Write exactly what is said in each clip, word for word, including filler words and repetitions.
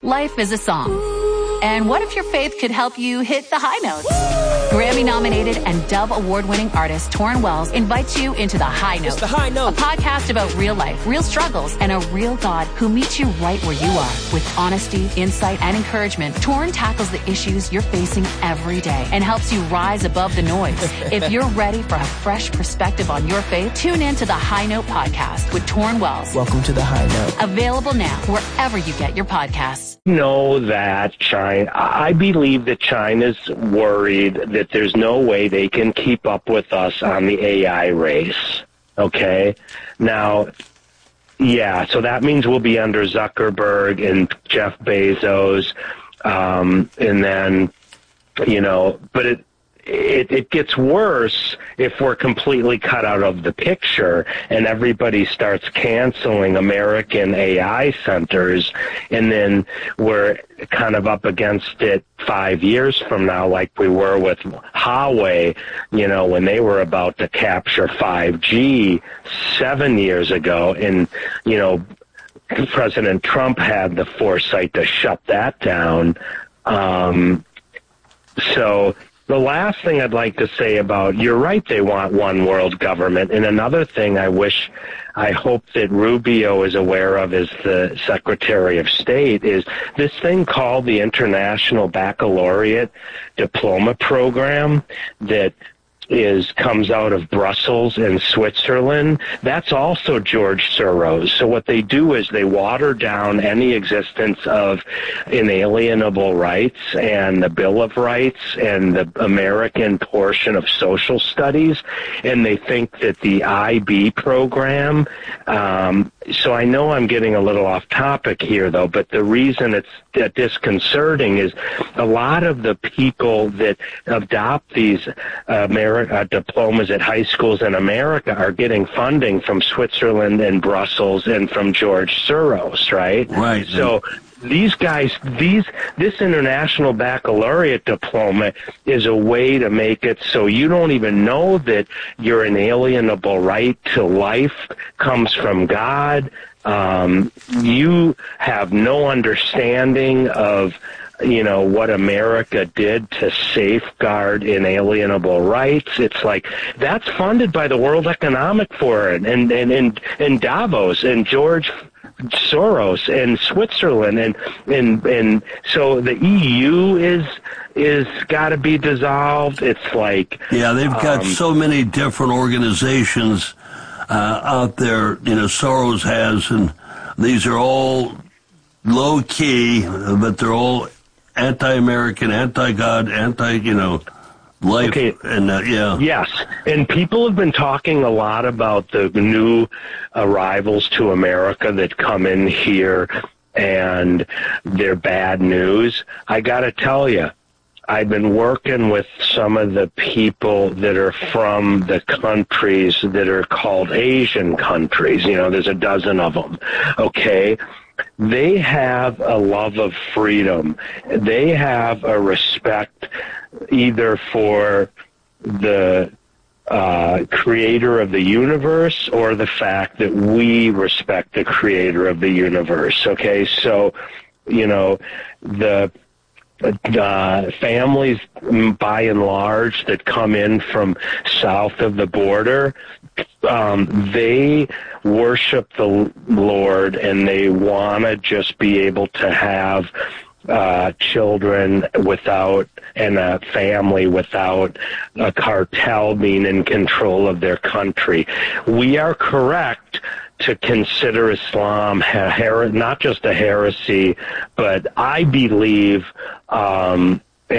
Life is a song. And what if your faith could help you hit the high notes? Grammy-nominated and Dove Award-winning artist Torrin Wells invites you into The High Note. It's The High Note. A podcast about real life, real struggles, and a real God who meets you right where you are. With honesty, insight, and encouragement, Torrin tackles the issues you're facing every day and helps you rise above the noise. If you're ready for a fresh perspective on your faith, tune in to The High Note podcast with Torrin Wells. Welcome to The High Note. Available now wherever you get your podcasts. Know that China, I believe that China's worried that there's no way they can keep up with us on the A I race. Okay? Now, yeah, so that means we'll be under Zuckerberg and Jeff Bezos, um, and then, you know, but it, It, it gets worse if we're completely cut out of the picture and everybody starts canceling American A I centers, and then we're kind of up against it five years from now like we were with Huawei, you know, when they were about to capture five G seven years ago. And, you know, President Trump had the foresight to shut that down. Um, so... The last thing I'd like to say about, you're right, they want one world government. And another thing I wish, I hope that Rubio is aware of as the Secretary of State is this thing called the International Baccalaureate Diploma Program that is comes out of Brussels and Switzerland. That's also George Soros. So what they do is they water down any existence of inalienable rights and the Bill of Rights and the American portion of social studies, and they think that the I B program, um, so I know I'm getting a little off topic here though, but the reason it's disconcerting is a lot of the people that adopt these uh, American Uh, diplomas at high schools in America are getting funding from Switzerland and Brussels and from George Soros, right? Right. So these guys, these this International Baccalaureate Diploma is a way to make it so you don't even know that your inalienable right to life comes from God. Um, you have no understanding of you know, what America did to safeguard inalienable rights. It's like, that's funded by the World Economic Forum and, and, and, and Davos and George Soros and Switzerland. And, and, and so the E U is, is got to be dissolved. It's like, yeah, they've got um, so many different organizations, uh, out there, you know, Soros has, and these are all low key, but they're all anti-American, anti-God, anti, you know, life. Okay. And, uh, yeah. Yes. And people have been talking a lot about the new arrivals to America that come in here and they're bad news. I got to tell you, I've been working with some of the people that are from the countries that are called Asian countries. You know, there's a dozen of them. Okay. They have a love of freedom. They have a respect either for the uh, creator of the universe or the fact that we respect the creator of the universe. Okay, so, you know, the Uh, families, by and large, that come in from south of the border, um, they worship the Lord and they want to just be able to have uh, children without and a family without a cartel being in control of their country. We are correct to consider Islam a her- not just a heresy, but I believe um,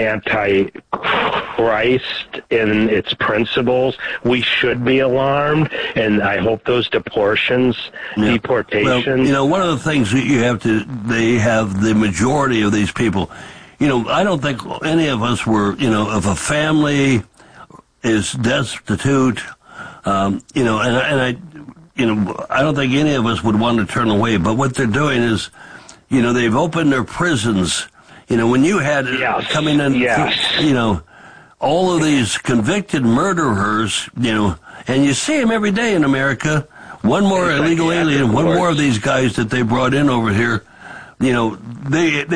anti-Christ in its principles. We should be alarmed, and I hope those deportations, yeah. deportations. Well, you know, one of the things that you have to, they have the majority of these people. You know, I don't think any of us were, you know, if a family is destitute, um, you know, and, and I, you know, I don't think any of us would want to turn away. But what they're doing is, you know, they've opened their prisons. You know, when you had yes. coming in, yes. you know, all of these convicted murderers, you know, and you see them every day in America. One more illegal alien, one more of these guys that they brought in over here, you know, they. they